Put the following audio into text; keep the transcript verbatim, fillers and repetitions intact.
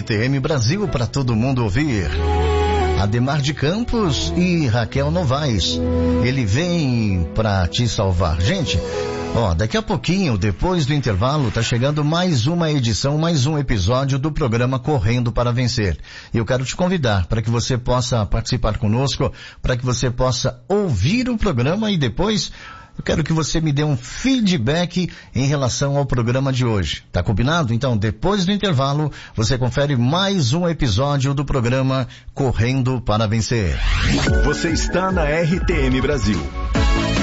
T M Brasil para todo mundo ouvir. Ademar de Campos e Raquel Novaes. Ele vem pra te salvar. Gente, ó, daqui a pouquinho, depois do intervalo, tá chegando mais uma edição, mais um episódio do programa Correndo para Vencer. Eu quero te convidar para que você possa participar conosco, para que você possa ouvir o programa e depois eu quero que você me dê um feedback em relação ao programa de hoje. Tá combinado? Então, depois do intervalo, você confere mais um episódio do programa Correndo para Vencer. Você está na R T M Brasil.